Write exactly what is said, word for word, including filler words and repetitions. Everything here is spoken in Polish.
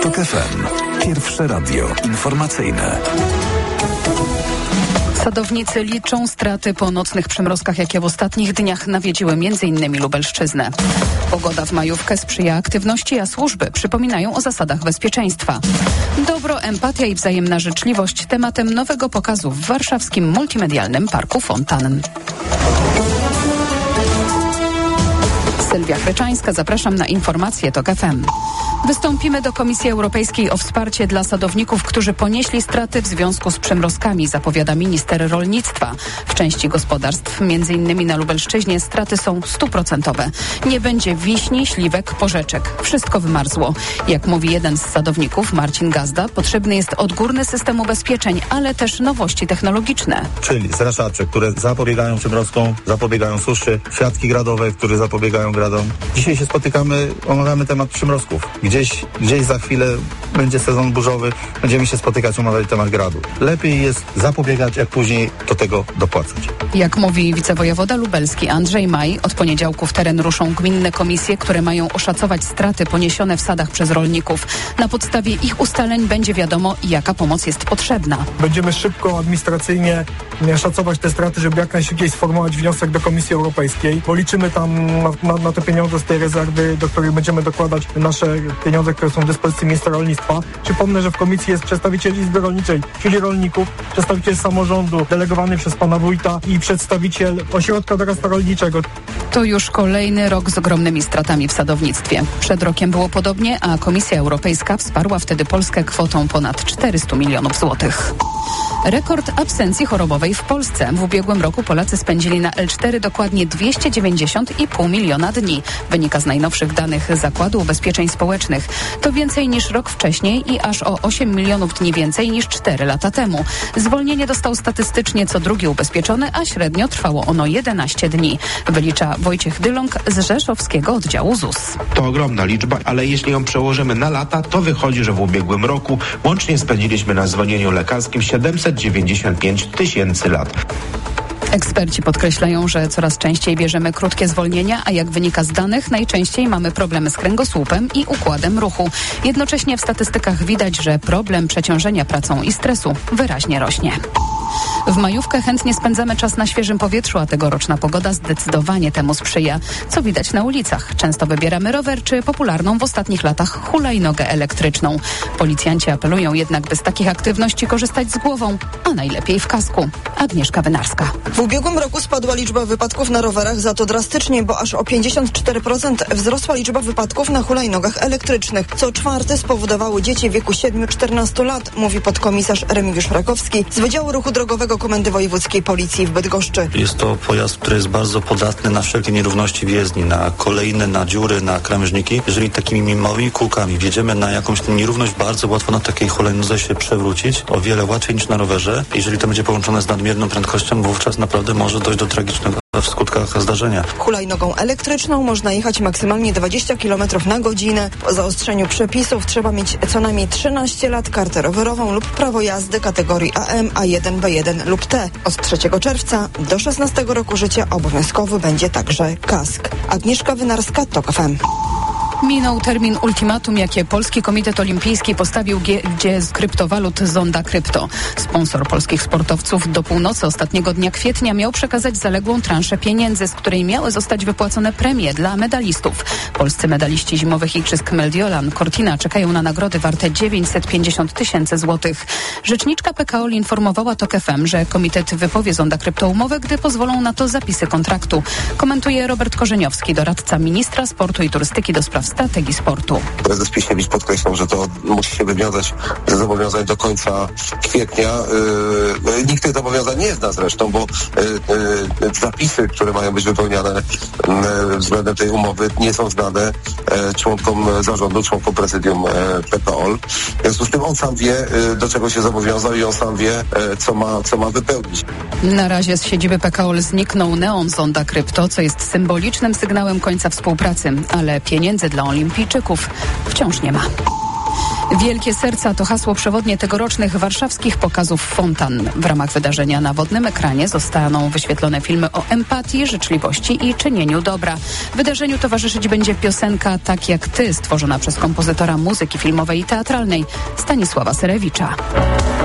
TOK F M. Pierwsze radio informacyjne. Sadownicy liczą straty po nocnych przymrozkach, jakie w ostatnich dniach nawiedziły między innymi Lubelszczyznę. Pogoda w majówkę sprzyja aktywności, a służby przypominają o zasadach bezpieczeństwa. Dobro, empatia i wzajemna życzliwość tematem nowego pokazu w warszawskim multimedialnym Parku Fontan. Sylwia Chryczańska, zapraszam na informacje TOK F M. Wystąpimy do Komisji Europejskiej o wsparcie dla sadowników, którzy ponieśli straty w związku z przymrozkami, zapowiada minister rolnictwa. W części gospodarstw, między innymi na Lubelszczyźnie, straty są stuprocentowe. Nie będzie wiśni, śliwek, porzeczek. Wszystko wymarzło. Jak mówi jeden z sadowników, Marcin Gazda, potrzebny jest odgórny system ubezpieczeń, ale też nowości technologiczne. Czyli zraszacze, które zapobiegają przymrozkom, zapobiegają suszy, siatki gradowe, które zapobiegają gradom. Dzisiaj się spotykamy, omawiamy temat przymrozków. Gdzieś, gdzieś za chwilę będzie sezon burzowy, będziemy się spotykać, omawiać temat gradu. Lepiej jest zapobiegać, jak później do tego dopłacać. Jak mówi wicewojewoda lubelski Andrzej Maj, od poniedziałku w teren ruszą gminne komisje, które mają oszacować straty poniesione w sadach przez rolników. Na podstawie ich ustaleń będzie wiadomo, jaka pomoc jest potrzebna. Będziemy szybko, administracyjnie szacować te straty, żeby jak najszybciej sformułować wniosek do Komisji Europejskiej, bo liczymy tam na, na, na te pieniądze z tej rezerwy, do której będziemy dokładać nasze pieniądze, które są w dyspozycji ministra rolnictwa. Przypomnę, że w komisji jest przedstawiciel Izby Rolniczej, czyli rolników, przedstawiciel samorządu delegowany przez pana wójta i przedstawiciel ośrodka doradztwa rolniczego. To już kolejny rok z ogromnymi stratami w sadownictwie. Przed rokiem było podobnie, a Komisja Europejska wsparła wtedy Polskę kwotą ponad czterysta milionów złotych. Rekord absencji chorobowej w Polsce. W ubiegłym roku Polacy spędzili na L cztery dokładnie dwieście dziewięćdziesiąt i pół miliona dni. Wynika z najnowszych danych Zakładu Ubezpieczeń Społecznych. To więcej niż rok wcześniej i aż o osiem milionów dni więcej niż cztery lata temu. Zwolnienie dostał statystycznie co drugi ubezpieczony, a średnio trwało ono jedenaście dni. Wylicza Wojciech Dylong z rzeszowskiego oddziału Z U S. To ogromna liczba, ale jeśli ją przełożymy na lata, to wychodzi, że w ubiegłym roku łącznie spędziliśmy na zwolnieniu lekarskim siedemset dziewięćdziesiąt pięć tysięcy lat. Eksperci podkreślają, że coraz częściej bierzemy krótkie zwolnienia, a jak wynika z danych, najczęściej mamy problemy z kręgosłupem i układem ruchu. Jednocześnie w statystykach widać, że problem przeciążenia pracą i stresu wyraźnie rośnie. W majówkę chętnie spędzamy czas na świeżym powietrzu, a tegoroczna pogoda zdecydowanie temu sprzyja. Co widać na ulicach? Często wybieramy rower czy popularną w ostatnich latach hulajnogę elektryczną. Policjanci apelują jednak, by z takich aktywności korzystać z głową, a najlepiej w kasku. Agnieszka Wynarska. W ubiegłym roku spadła liczba wypadków na rowerach, za to drastycznie, bo aż o pięćdziesiąt cztery procent wzrosła liczba wypadków na hulajnogach elektrycznych. Co czwarte spowodowały dzieci w wieku siedmiu do czternastu lat, mówi podkomisarz Remigiusz Rakowski z Wydziału Ruchu Drogowego Komendy Wojewódzkiej Policji w Bydgoszczy. Jest to pojazd, który jest bardzo podatny na wszelkie nierówności w jezdni, na kolejne, na dziury, na krawężniki. Jeżeli takimi małymi kółkami wjedziemy na jakąś nierówność, bardzo łatwo na takiej hulajnodze się przewrócić. O wiele łatwiej niż na rowerze. Jeżeli to będzie połączone z nadmierną prędkością, wówczas naprawdę może dojść do tragicznego w skutkach zdarzenia. Hulajnogą elektryczną można jechać maksymalnie dwadzieścia kilometrów na godzinę. Po zaostrzeniu przepisów trzeba mieć co najmniej trzynaście lat, kartę rowerową lub prawo jazdy kategorii A M, A jeden, B jeden lub T. Od trzeciego czerwca do szesnastego roku życia obowiązkowy będzie także kask. Agnieszka Wynarska, TOK F M. Minął termin ultimatum, jakie Polski Komitet Olimpijski postawił giełdzie z kryptowalut Zonda Krypto. Sponsor polskich sportowców do północy ostatniego dnia kwietnia miał przekazać zaległą transzę pieniędzy, z której miały zostać wypłacone premie dla medalistów. Polscy medaliści zimowych igrzysk Mediolan Cortina czekają na nagrody warte dziewięćset pięćdziesiąt tysięcy złotych. Rzeczniczka P K O L informowała TOK F M, że komitet wypowie Zonda Krypto umowę, gdy pozwolą na to zapisy kontraktu. Komentuje Robert Korzeniowski, doradca ministra sportu i turystyki do spraw strategii sportu. Prezes Piśniewicz podkreślał, że to musi się wywiązać ze zobowiązań do końca kwietnia. Yy, nikt tych zobowiązań nie zna zresztą, bo yy, yy, zapisy, które mają być wypełniane yy, względem tej umowy, nie są znane yy, członkom zarządu, członkom prezydium yy, P K O L. W związku z tym on sam wie, yy, do czego się zobowiązał i on sam wie, yy, co ma, co ma wypełnić. Na razie z siedziby P K O L zniknął neon Zonda Krypto, co jest symbolicznym sygnałem końca współpracy, ale pieniędzy dla olimpijczyków wciąż nie ma. Wielkie serca to hasło przewodnie tegorocznych warszawskich pokazów fontan. W ramach wydarzenia na wodnym ekranie zostaną wyświetlone filmy o empatii, życzliwości i czynieniu dobra. Wydarzeniu towarzyszyć będzie piosenka Tak jak ty, stworzona przez kompozytora muzyki filmowej i teatralnej Stanisława Serewicza.